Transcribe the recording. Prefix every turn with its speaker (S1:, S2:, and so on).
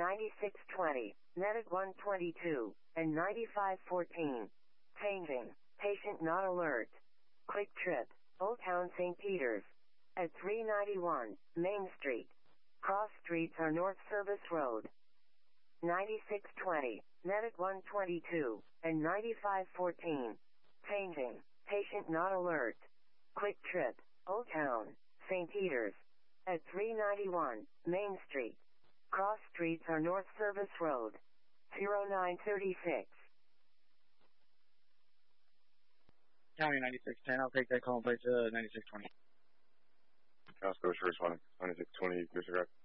S1: 9620, Medic 122, and 9514. Changing. Patient not alert. Quick Trip, Old Town St. Peters. At 391, Main Street. Cross streets are North Service Road. 9620, Medic 122, and 9514. Changing. Patient not alert. Quick Trip, Old Town, St. Peters. At 391, Main Street. Cross streets are North Service Road. 0936.
S2: County 9610, I'll take that call and place 9620.
S3: Costco Shores 1, 9620, disregard.